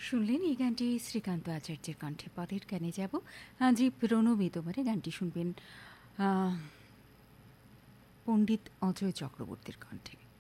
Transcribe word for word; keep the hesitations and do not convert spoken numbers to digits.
শুনলেন এই গানটি শ্রীকান্ত আচার্যের কণ্ঠে। পরের গানে যাব। আজই প্রণবী তোমারে গানটি শুনবেন পণ্ডিত অজয় চক্রবর্তীর কণ্ঠে।